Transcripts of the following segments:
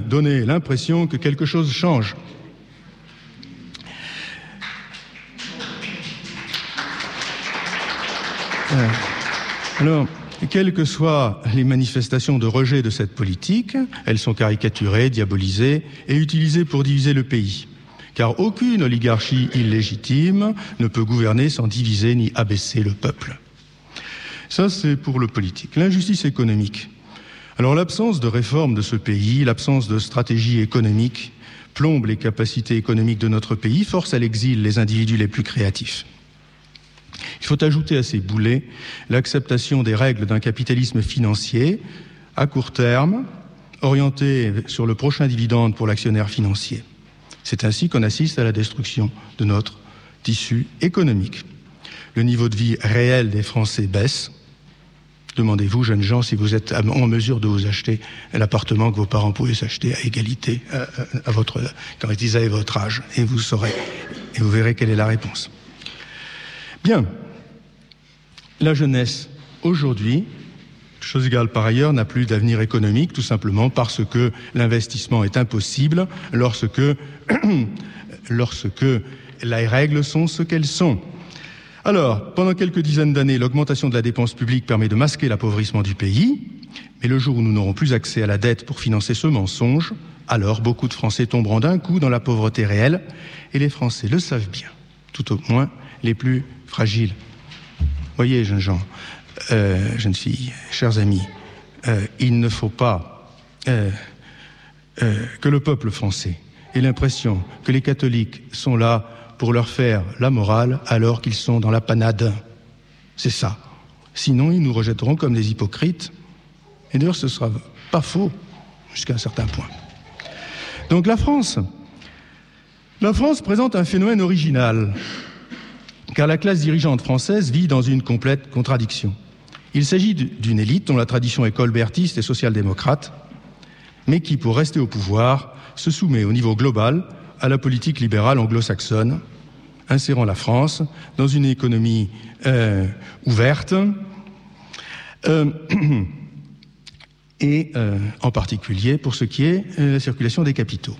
donner l'impression que quelque chose change. Alors, quelles que soient les manifestations de rejet de cette politique, elles sont caricaturées, diabolisées et utilisées pour diviser le pays. Car aucune oligarchie illégitime ne peut gouverner sans diviser ni abaisser le peuple. Ça, c'est pour le politique. L'injustice économique. Alors, l'absence de réforme de ce pays, l'absence de stratégie économique plombe les capacités économiques de notre pays, force à l'exil les individus les plus créatifs. Il faut ajouter à ces boulets l'acceptation des règles d'un capitalisme financier à court terme, orienté sur le prochain dividende pour l'actionnaire financier. C'est ainsi qu'on assiste à la destruction de notre tissu économique. Le niveau de vie réel des Français baisse. Demandez-vous, jeunes gens, si vous êtes en mesure de vous acheter l'appartement que vos parents pouvaient s'acheter à égalité quand ils avaient votre âge. Et vous saurez, et vous verrez quelle est la réponse. Bien. La jeunesse, aujourd'hui, chose égale par ailleurs, n'a plus d'avenir économique, tout simplement parce que l'investissement est impossible lorsque les règles sont ce qu'elles sont. Alors, pendant quelques dizaines d'années, l'augmentation de la dépense publique permet de masquer l'appauvrissement du pays, mais le jour où nous n'aurons plus accès à la dette pour financer ce mensonge, alors beaucoup de Français tomberont d'un coup dans la pauvreté réelle, et les Français le savent bien, tout au moins les plus fragiles. Voyez, jeunes gens, jeunes filles, chers amis, il ne faut pas que le peuple français ait l'impression que les catholiques sont là pour leur faire la morale alors qu'ils sont dans la panade. C'est ça. Sinon, ils nous rejetteront comme des hypocrites. Et d'ailleurs, ce ne sera pas faux jusqu'à un certain point. Donc la France présente un phénomène original, car la classe dirigeante française vit dans une complète contradiction. Il s'agit d'une élite dont la tradition est colbertiste et social-démocrate, mais qui, pour rester au pouvoir, se soumet au niveau global à la politique libérale anglo-saxonne, insérant la France dans une économie ouverte et en particulier pour ce qui est la circulation des capitaux.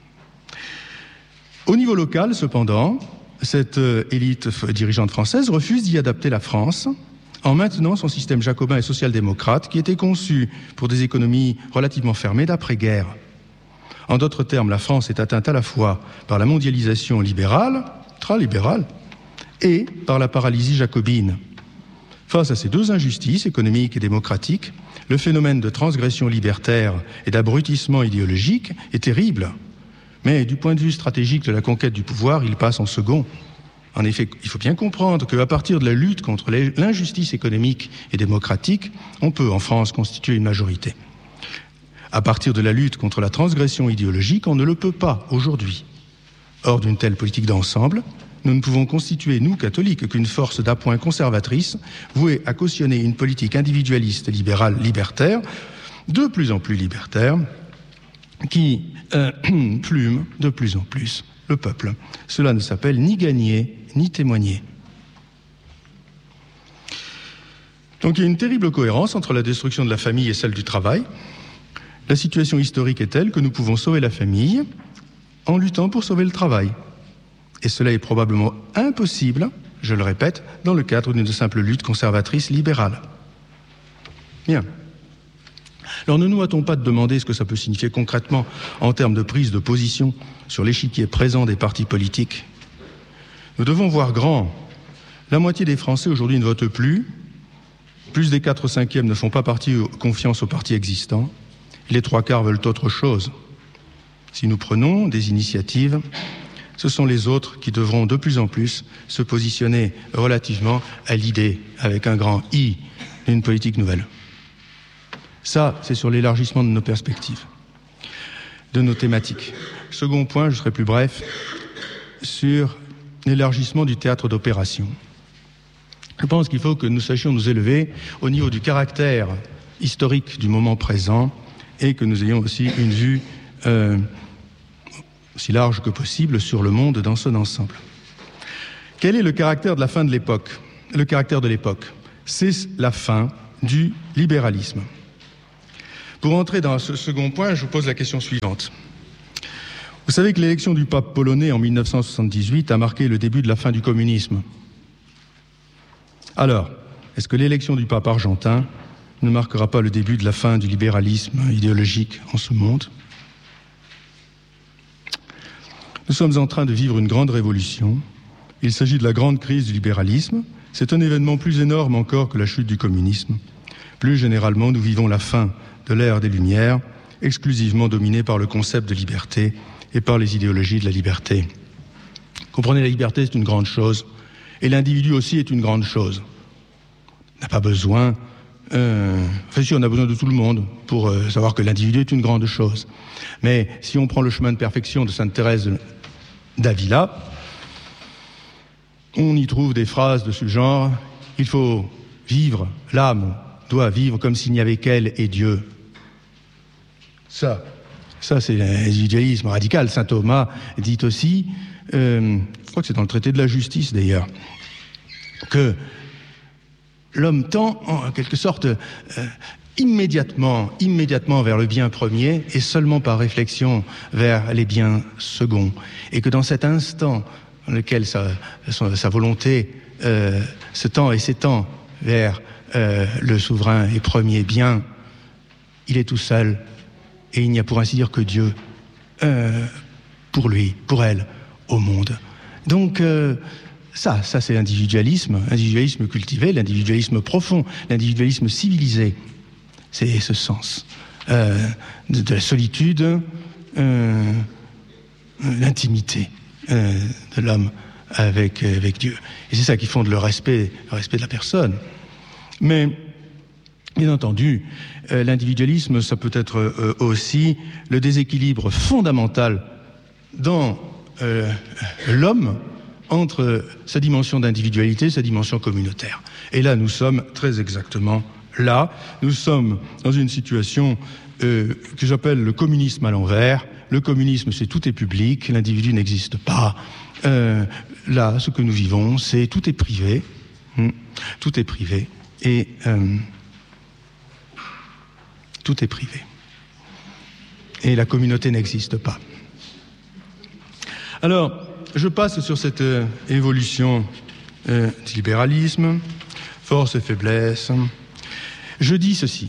Au niveau local, cependant, cette élite dirigeante française refuse d'y adapter la France en maintenant son système jacobin et social-démocrate qui était conçu pour des économies relativement fermées d'après-guerre. En d'autres termes, la France est atteinte à la fois par la mondialisation libérale, ultralibérale, et par la paralysie jacobine. Face à ces deux injustices, économiques et démocratiques, le phénomène de transgression libertaire et d'abrutissement idéologique est terrible. Mais du point de vue stratégique de la conquête du pouvoir, il passe en second. En effet, il faut bien comprendre qu'à partir de la lutte contre l'injustice économique et démocratique, on peut en France constituer une majorité. À partir de la lutte contre la transgression idéologique, on ne le peut pas aujourd'hui. Hors d'une telle politique d'ensemble, nous ne pouvons constituer, nous, catholiques, qu'une force d'appoint conservatrice, vouée à cautionner une politique individualiste, libérale, libertaire, de plus en plus libertaire, qui plume de plus en plus le peuple. Cela ne s'appelle ni gagner, ni témoigner. Donc il y a une terrible cohérence entre la destruction de la famille et celle du travail. La situation historique est telle que nous pouvons sauver la famille en luttant pour sauver le travail. Et cela est probablement impossible, je le répète, dans le cadre d'une simple lutte conservatrice libérale. Bien. Alors ne nous hâtons pas de demander ce que ça peut signifier concrètement en termes de prise de position sur l'échiquier présent des partis politiques. Nous devons voir grand. La moitié des Français aujourd'hui ne votent plus. Plus des 4/5 ne font pas confiance aux partis existants. Les 3/4 veulent autre chose. Si nous prenons des initiatives, ce sont les autres qui devront de plus en plus se positionner relativement à l'idée, avec un grand I, d'une politique nouvelle. Ça, c'est sur l'élargissement de nos perspectives, de nos thématiques. Second point, je serai plus bref, sur l'élargissement du théâtre d'opération. Je pense qu'il faut que nous sachions nous élever au niveau du caractère historique du moment présent et que nous ayons aussi une vue aussi large que possible sur le monde dans son ensemble. Quel est le caractère de la fin de l'époque ? Le caractère de l'époque, c'est la fin du libéralisme. Pour entrer dans ce second point, je vous pose la question suivante. Vous savez que l'élection du pape polonais en 1978 a marqué le début de la fin du communisme. Alors, est-ce que l'élection du pape argentin ne marquera pas le début de la fin du libéralisme idéologique en ce monde? Nous sommes en train de vivre une grande révolution. Il s'agit de la grande crise du libéralisme. C'est un événement plus énorme encore que la chute du communisme. Plus généralement, nous vivons la fin de l'ère des Lumières, exclusivement dominée par le concept de liberté et par les idéologies de la liberté. Comprenez, la liberté, c'est une grande chose, et l'individu aussi est une grande chose. On n'a pas besoin, si, on a besoin de tout le monde pour savoir que l'individu est une grande chose. Mais si on prend le chemin de perfection de Sainte Thérèse d'Avila, on y trouve des phrases de ce genre. Il faut vivre, l'âme doit vivre comme s'il n'y avait qu'elle et Dieu. Ça c'est l'individualisme radical. Saint Thomas dit aussi, je crois que c'est dans le traité de la justice d'ailleurs, que l'homme tend en quelque sorte immédiatement vers le bien premier et seulement par réflexion vers les biens seconds. Et que dans cet instant dans lequel sa volonté se tend et s'étend vers le souverain et premier bien, il est tout seul et il n'y a pour ainsi dire que Dieu pour lui, pour elle, au monde. Donc ça c'est l'individualisme cultivé, l'individualisme profond, l'individualisme civilisé. C'est ce sens de la solitude, l'intimité de l'homme avec Dieu. Et c'est ça qui fonde le respect de la personne. Mais, bien entendu, l'individualisme, ça peut être aussi le déséquilibre fondamental dans l'homme entre sa dimension d'individualité et sa dimension communautaire. Et là, nous sommes très exactement là. Nous sommes dans une situation que j'appelle le communisme à l'envers. Le communisme, c'est tout est public, l'individu n'existe pas. Là, ce que nous vivons, c'est tout est privé. Tout est privé. Et tout est privé. Et la communauté n'existe pas. Alors, je passe sur cette évolution du libéralisme, force et faiblesse. Je dis ceci.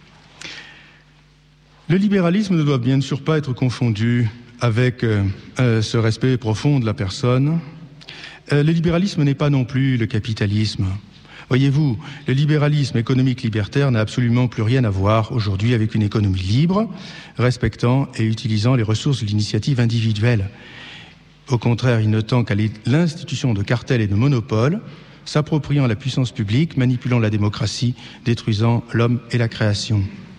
Le libéralisme ne doit bien sûr pas être confondu avec ce respect profond de la personne. Le libéralisme n'est pas non plus le capitalisme. Voyez-vous, le libéralisme économique libertaire n'a absolument plus rien à voir aujourd'hui avec une économie libre, respectant et utilisant les ressources de l'initiative individuelle. Au contraire, il ne tend qu'à l'institution de cartels et de monopoles, s'appropriant la puissance publique, manipulant la démocratie, détruisant l'homme et la création.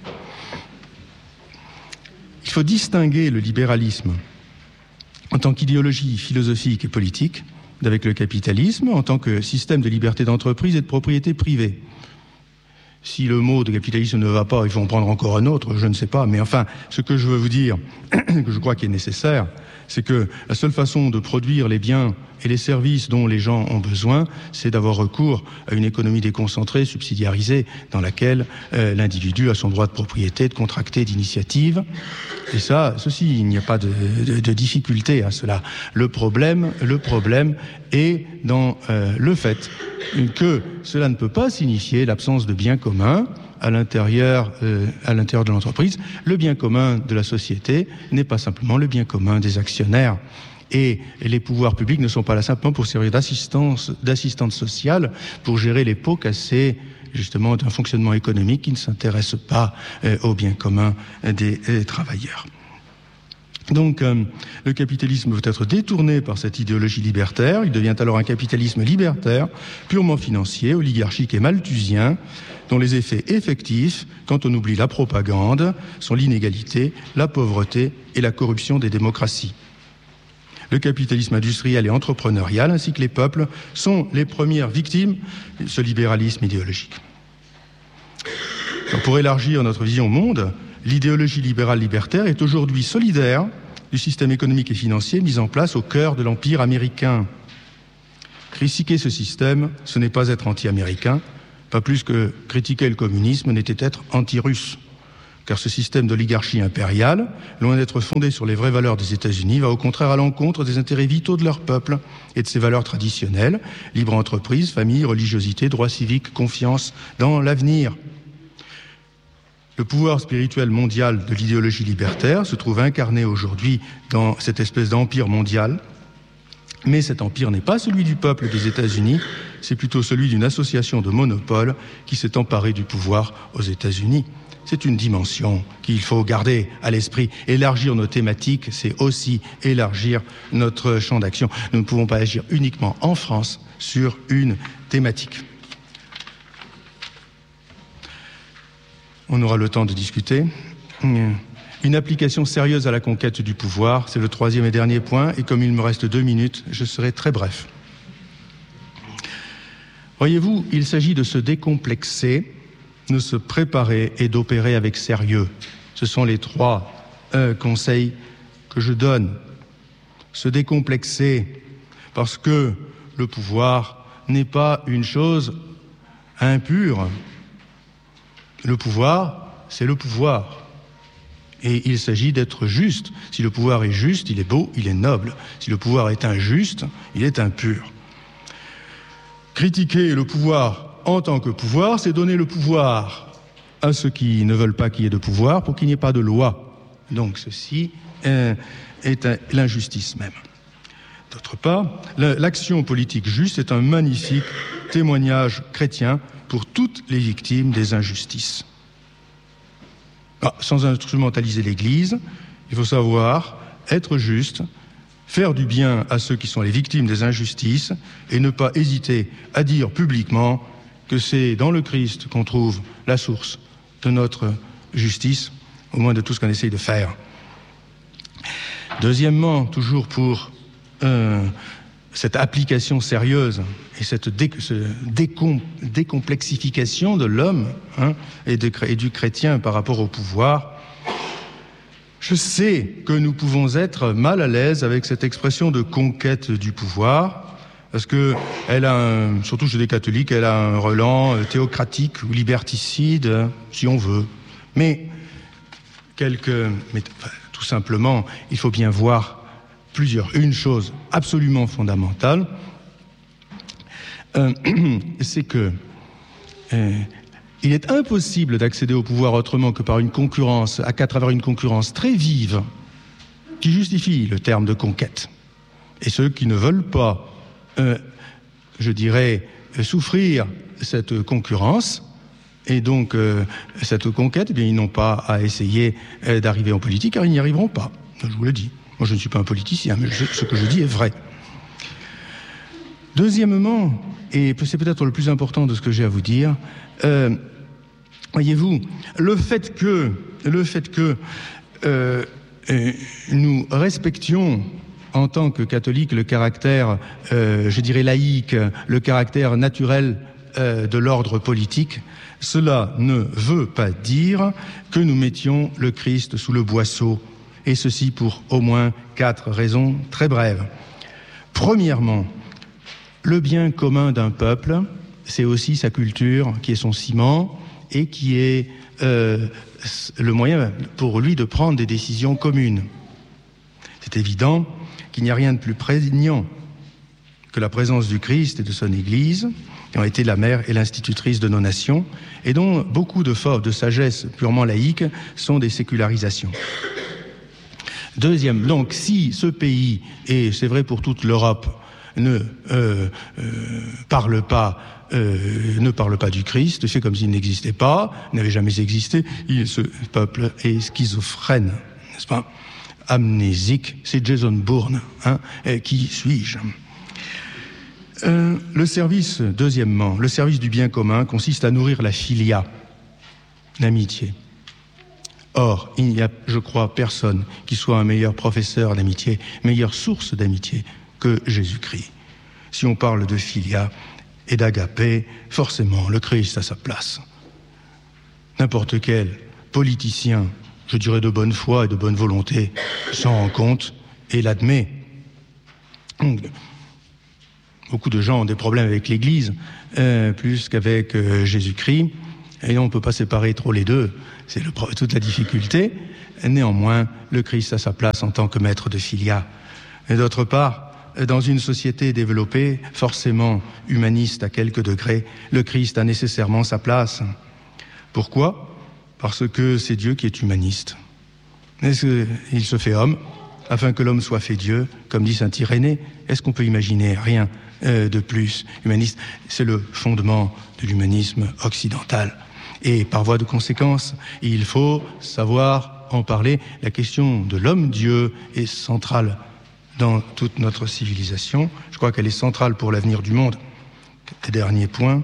Il faut distinguer le libéralisme en tant qu'idéologie philosophique et politique d'avec le capitalisme en tant que système de liberté d'entreprise et de propriété privée. Si le mot de capitalisme ne va pas, il faut en prendre encore un autre, je ne sais pas. Mais enfin, ce que je veux vous dire, que je crois qu'il est nécessaire, c'est que la seule façon de produire les biens et les services dont les gens ont besoin, c'est d'avoir recours à une économie déconcentrée, subsidiarisée, dans laquelle l'individu a son droit de propriété, de contracter, d'initiative. Et ceci, il n'y a pas de difficulté à cela. Le problème est dans le fait que cela ne peut pas signifier l'absence de biens communs à l'intérieur de l'entreprise. Le bien commun de la société n'est pas simplement le bien commun des actionnaires. Et les pouvoirs publics ne sont pas là simplement pour servir d'assistante sociale, pour gérer les pots cassés justement d'un fonctionnement économique qui ne s'intéresse pas au bien commun des travailleurs. Donc, le capitalisme peut être détourné par cette idéologie libertaire. Il devient alors un capitalisme libertaire, purement financier, oligarchique et malthusien, dont les effets effectifs, quand on oublie la propagande, sont l'inégalité, la pauvreté et la corruption des démocraties. Le capitalisme industriel et entrepreneurial, ainsi que les peuples, sont les premières victimes de ce libéralisme idéologique. Alors, pour élargir notre vision au monde, l'idéologie libérale libertaire est aujourd'hui solidaire du système économique et financier mis en place au cœur de l'empire américain. Critiquer ce système, ce n'est pas être anti-américain, pas plus que critiquer le communisme n'était être anti-russe. car ce système d'oligarchie impériale, loin d'être fondé sur les vraies valeurs des États-Unis, va au contraire à l'encontre des intérêts vitaux de leur peuple et de ses valeurs traditionnelles, libre entreprise, famille, religiosité, droits civiques, confiance dans l'avenir. Le pouvoir spirituel mondial de l'idéologie libertaire se trouve incarné aujourd'hui dans cette espèce d'empire mondial, mais cet empire n'est pas celui du peuple des États-Unis, c'est plutôt celui d'une association de monopoles qui s'est emparée du pouvoir aux États-Unis. C'est une dimension qu'il faut garder à l'esprit. Élargir nos thématiques, c'est aussi élargir notre champ d'action. Nous ne pouvons pas agir uniquement en France sur une thématique. On aura le temps de discuter. Une application sérieuse à la conquête du pouvoir, c'est le troisième et dernier point, et comme il me reste 2 minutes, je serai très bref. Voyez-vous, il s'agit de se décomplexer, de se préparer et d'opérer avec sérieux. Ce sont les 3 conseils que je donne. Se décomplexer, parce que le pouvoir n'est pas une chose impure. Le pouvoir, c'est le pouvoir. Et il s'agit d'être juste. Si le pouvoir est juste, il est beau, il est noble. Si le pouvoir est injuste, il est impur. Critiquer le pouvoir en tant que pouvoir, c'est donner le pouvoir à ceux qui ne veulent pas qu'il y ait de pouvoir pour qu'il n'y ait pas de loi. Donc ceci est l'injustice même. D'autre part, l'action politique juste est un magnifique témoignage chrétien pour toutes les victimes des injustices. Sans instrumentaliser l'Église, il faut savoir être juste, faire du bien à ceux qui sont les victimes des injustices et ne pas hésiter à dire publiquement que c'est dans le Christ qu'on trouve la source de notre justice, au moins de tout ce qu'on essaye de faire. Deuxièmement, toujours pour cette application sérieuse et cette décomplexification de l'homme et du chrétien par rapport au pouvoir, je sais que nous pouvons être mal à l'aise avec cette expression de conquête du pouvoir, parce que elle a surtout chez les catholiques, elle a un relent théocratique ou liberticide, si on veut. Mais tout simplement, il faut bien voir une chose absolument fondamentale, c'est que il est impossible d'accéder au pouvoir autrement que par une concurrence, qu'à travers une concurrence très vive qui justifie le terme de conquête. Et ceux qui ne veulent pas, souffrir cette concurrence et donc cette conquête, eh bien, ils n'ont pas à essayer d'arriver en politique, car ils n'y arriveront pas. Je vous le dis. Moi, je ne suis pas un politicien, mais ce que je dis est vrai. Deuxièmement, et c'est peut-être le plus important de ce que j'ai à vous dire, voyez-vous, le fait que nous respections en tant que catholiques le caractère, laïque, le caractère naturel de l'ordre politique, cela ne veut pas dire que nous mettions le Christ sous le boisseau, et ceci pour au moins 4 raisons très brèves. Premièrement, le bien commun d'un peuple, c'est aussi sa culture qui est son ciment et qui est le moyen pour lui de prendre des décisions communes. C'est évident qu'il n'y a rien de plus prégnant que la présence du Christ et de son Église, qui ont été la mère et l'institutrice de nos nations, et dont beaucoup de sagesse purement laïque sont des sécularisations. Deuxième, donc si ce pays, et c'est vrai pour toute l'Europe, ne parle pas du Christ, fait comme s'il n'existait pas, n'avait jamais existé, ce peuple est schizophrène, n'est-ce pas? Amnésique, c'est Jason Bourne, qui suis-je? Deuxièmement, le service du bien commun consiste à nourrir la philia, l'amitié. Or, il n'y a, je crois, personne qui soit un meilleur professeur d'amitié, meilleure source d'amitié que Jésus-Christ. Si on parle de philia et d'agapé, forcément, le Christ a sa place. N'importe quel politicien, je dirais de bonne foi et de bonne volonté, s'en rend compte et l'admet. Beaucoup de gens ont des problèmes avec l'Église, plus qu'avec Jésus-Christ. Et on ne peut pas séparer trop les deux, c'est toute la difficulté. Néanmoins, le Christ a sa place en tant que maître de filia. Et d'autre part, dans une société développée, forcément humaniste à quelques degrés, le Christ a nécessairement sa place. Pourquoi ? Parce que c'est Dieu qui est humaniste. Il se fait homme, afin que l'homme soit fait Dieu, comme dit saint Irénée. Est-ce qu'on peut imaginer rien de plus humaniste ? C'est le fondement de l'humanisme occidental. Et par voie de conséquence, il faut savoir en parler. La question de l'homme-Dieu est centrale dans toute notre civilisation. Je crois qu'elle est centrale pour l'avenir du monde. Dernier point.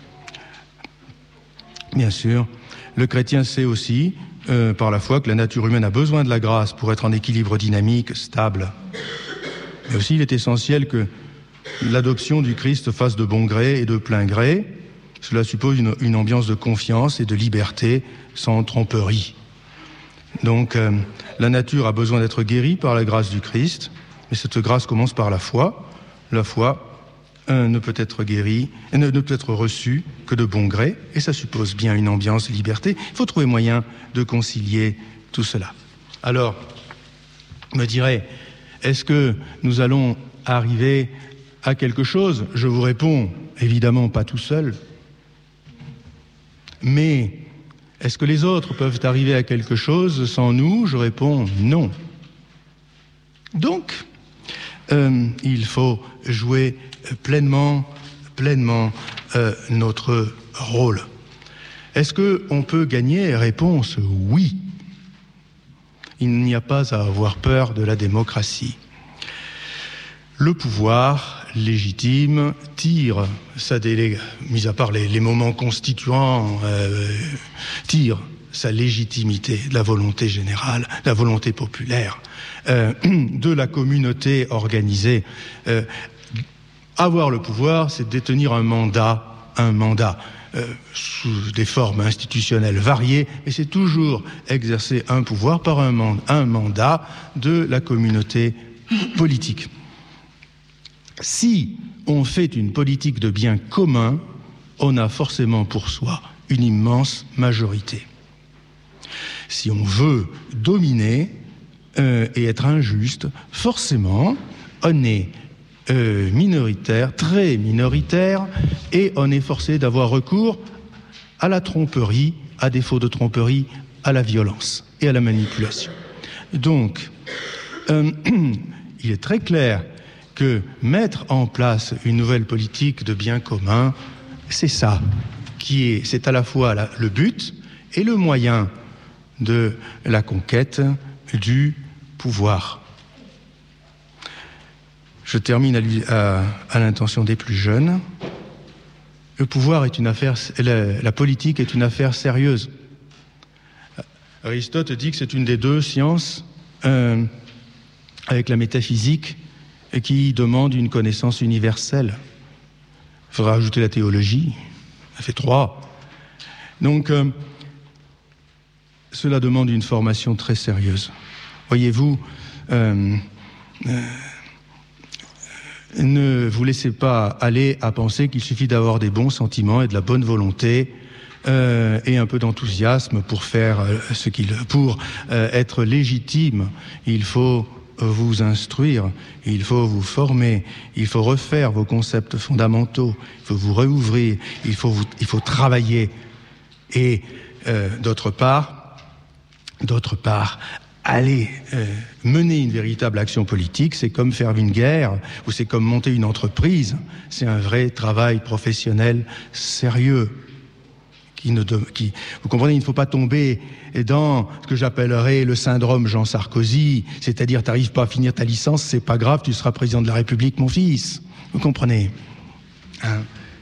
Bien sûr, le chrétien sait aussi, par la foi, que la nature humaine a besoin de la grâce pour être en équilibre dynamique, stable. Mais aussi, il est essentiel que l'adoption du Christ se fasse de bon gré et de plein gré. Cela suppose une ambiance de confiance et de liberté sans tromperie. Donc, la nature a besoin d'être guérie par la grâce du Christ, mais cette grâce commence par la foi. La foi ne peut être guérie, ne peut être reçue que de bon gré, et ça suppose bien une ambiance de liberté. Il faut trouver moyen de concilier tout cela. Alors, je me dirais, est-ce que nous allons arriver à quelque chose ? Je vous réponds, évidemment pas tout seul. Mais est-ce que les autres peuvent arriver à quelque chose sans nous ? Je réponds non. Donc, il faut jouer pleinement notre rôle. Est-ce qu'on peut gagner ? Réponse oui. Il n'y a pas à avoir peur de la démocratie. Le pouvoir légitime tire sa mis à part les moments constituants, tire sa légitimité de la volonté générale, de la volonté populaire, de la communauté organisée. Avoir le pouvoir, c'est détenir un mandat, sous des formes institutionnelles variées, mais c'est toujours exercer un pouvoir par un mandat de la communauté politique. Si on fait une politique de bien commun, on a forcément pour soi une immense majorité. Si on veut dominer et être injuste, forcément, on est minoritaire, très minoritaire, et on est forcé d'avoir recours à la tromperie, à défaut de tromperie, à la violence et à la manipulation. Donc, il est très clair que mettre en place une nouvelle politique de bien commun, c'est ça, c'est à la fois le but et le moyen de la conquête du pouvoir. Je termine à l'intention des plus jeunes. Le pouvoir est une affaire, la politique est une affaire sérieuse. Aristote dit que c'est une des deux sciences, avec la métaphysique, qui demande une connaissance universelle. Il faudra ajouter la théologie, ça fait 3. Donc, cela demande une formation très sérieuse. Voyez-vous, ne vous laissez pas aller à penser qu'il suffit d'avoir des bons sentiments et de la bonne volonté et un peu d'enthousiasme pour faire pour être légitime. Il faut vous instruire, il faut vous former, il faut refaire vos concepts fondamentaux, il faut vous réouvrir, il faut travailler. Et d'autre part, aller mener une véritable action politique, c'est comme faire une guerre ou c'est comme monter une entreprise. C'est un vrai travail professionnel sérieux. Vous comprenez, il ne faut pas tomber dans ce que j'appellerais le syndrome Jean Sarkozy, c'est-à-dire t'arrives pas à finir ta licence, c'est pas grave, tu seras président de la République, mon fils. Vous comprenez, hein?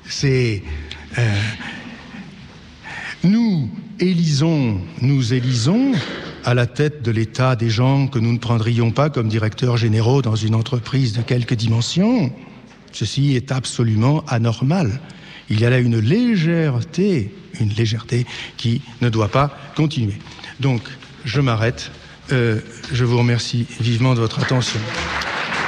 Nous élisons à la tête de l'État des gens que nous ne prendrions pas comme directeurs généraux dans une entreprise de quelque dimension. Ceci est absolument anormal. Il y a là une légèreté qui ne doit pas continuer. Donc, je m'arrête. Je vous remercie vivement de votre attention.